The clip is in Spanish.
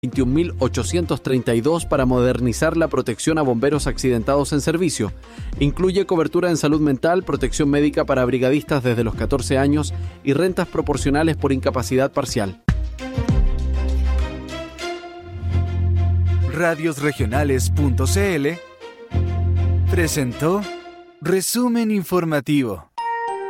21.832 para modernizar la protección a bomberos accidentados en servicio. Incluye cobertura en salud mental, protección médica para brigadistas desde los 14 años y rentas proporcionales por incapacidad parcial. Radiosregionales.cl presentó Resumen Informativo.